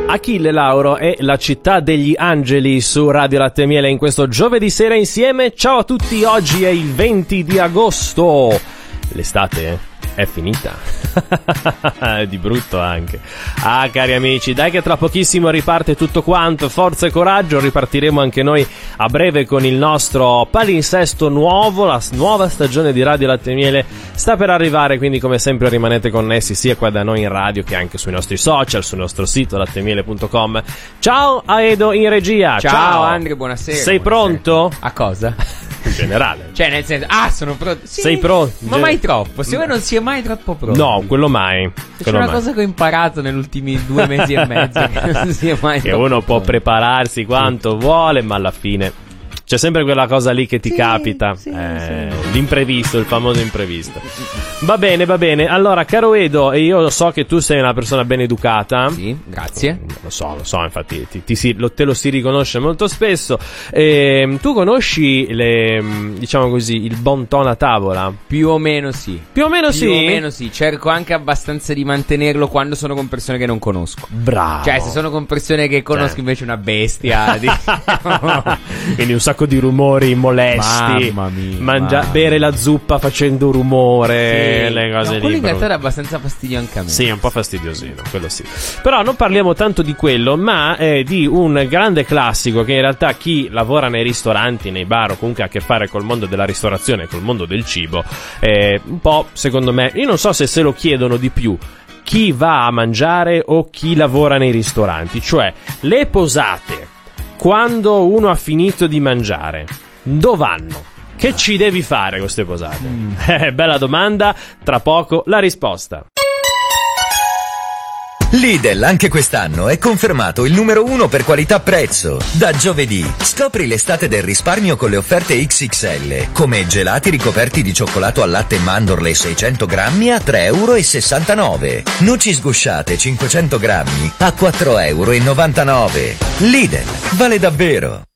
Achille Lauro e La città degli angeli su Radio Latte e Miele in questo giovedì sera insieme. Ciao a tutti, oggi è il 20 di agosto. L'estate è finita. Di brutto anche. Ah, cari amici, dai che tra pochissimo riparte tutto quanto. Forza e coraggio, ripartiremo anche noi a breve con il nostro palinsesto nuovo. La nuova stagione di Radio Latte e Miele sta per arrivare, quindi come sempre rimanete connessi sia qua da noi in radio che anche sui nostri social, sul nostro sito lattemiele.com. Ciao a Edo in regia. Ciao Andre, buonasera. Sei pronto? A cosa? In generale. Cioè nel senso, sono pronto. Sì, sei pronto? Ma mai troppo. Se non si è mai troppo pronto. No, quello mai. C'è una cosa che ho imparato negli ultimi 2 mesi e mezzo, che non si è mai che troppo uno può pronto. prepararsi quanto vuole, ma alla fine c'è sempre quella cosa lì che ti capita. Sì. L'imprevisto, il famoso imprevisto. Va bene. Allora, caro Edo, e io so che tu sei una persona ben educata. Sì, grazie. Lo so, infatti te lo si riconosce molto spesso. Tu conosci diciamo così, il bon ton a tavola? Più o meno sì. Più o meno sì. Cerco anche abbastanza di mantenerlo quando sono con persone che non conosco. Bravo. Cioè, se sono con persone che conosco invece una bestia. Quindi un sacco di rumori molesti. Mamma mia. Bere la zuppa facendo rumore. Sì. Le cose lì. Quello in realtà dà abbastanza fastidio anche a me. Sì, è un po' fastidiosino, quello sì. Però non parliamo tanto di quello, ma di un grande classico che in realtà chi lavora nei ristoranti, nei bar o comunque ha a che fare col mondo della ristorazione, col mondo del cibo, un po', secondo me, io non so se lo chiedono di più chi va a mangiare o chi lavora nei ristoranti, cioè le posate. Quando uno ha finito di mangiare, dove vanno? Che ci devi fare queste posate? Bella domanda, tra poco la risposta. Lidl anche quest'anno è confermato il numero 1 per qualità-prezzo. Da giovedì scopri l'estate del risparmio con le offerte XXL, come gelati ricoperti di cioccolato al latte e mandorle 600 grammi a €3,69. Noci sgusciate 500 grammi a €4,99. Lidl, vale davvero.